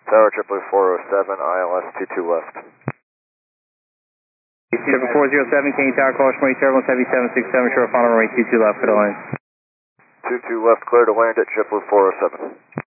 Tower JetBlue 407, ILS 22 left. JetBlue 407, King Tower, call Shmurray Turbulence Heavy 767, short final runway 22 left for the line. 22 left, clear to land at JetBlue 407.